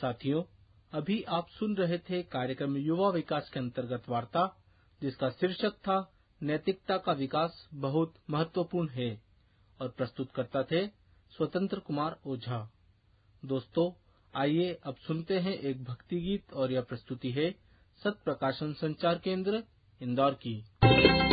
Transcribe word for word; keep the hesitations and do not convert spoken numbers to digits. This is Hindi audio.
साथियों, अभी आप सुन रहे थे कार्यक्रम युवा विकास के अंतर्गत वार्ता, जिसका शीर्षक था नैतिकता का विकास बहुत महत्वपूर्ण है, और प्रस्तुतकर्ता थे स्वतंत्र कुमार ओझा। दोस्तों, आइए अब सुनते हैं एक भक्ति गीत, और यह प्रस्तुति है सत प्रकाशन संचार केंद्र इंदौर की।